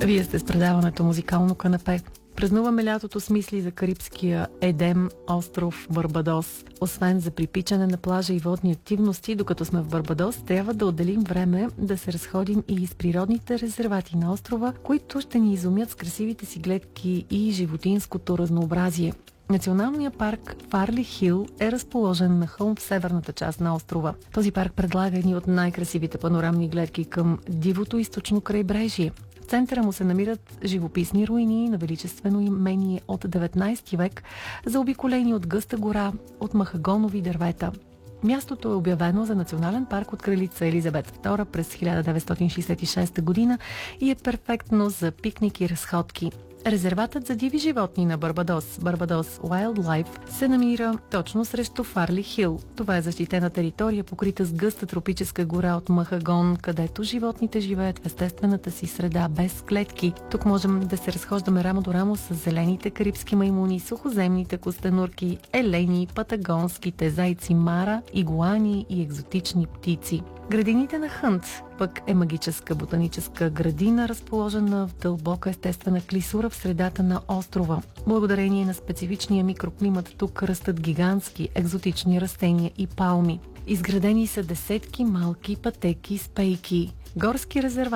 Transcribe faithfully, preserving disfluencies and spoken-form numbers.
Вие сте с предаването Музикално канапе. Празнуваме лятото с мисли за карибския Едем, остров Барбадос. Освен за припичане на плажа и водни активности, докато сме в Барбадос, трябва да отделим време да се разходим и из природните резервати на острова, които ще ни изумят с красивите си гледки и животинското разнообразие. Националният парк Фарли Хил е разположен на хълм в северната част на острова. Този парк предлага едни от най-красивите панорамни гледки към дивото източно крайбрежие. В центъра му се намират живописни руини на величествено имение от деветнайсети век, заобиколени от гъста гора от махагонови дървета. Мястото е обявено за национален парк от кралица Елизабет втора през хиляда деветстотин шейсет и шеста година и е перфектно за пикник и разходки. Резерватът за диви животни на Барбадос, Барбадос Wildlife, се намира точно срещу Фарли Хил. Това е защитена територия, покрита с гъста тропическа гора от махагон, където животните живеят в естествената си среда, без клетки. Тук можем да се разхождаме рамо до рамо с зелените карибски маймуни, сухоземните костенурки, елени, патагонските зайци мара, игуани и екзотични птици. Градините на Хънт пък е магическа ботаническа градина, разположена в дълбока естествена клисура в средата на острова. Благодарение на специфичния микроклимат тук растат гигантски екзотични растения и палми. Изградени са десетки малки пътеки с пейки. Горски резерват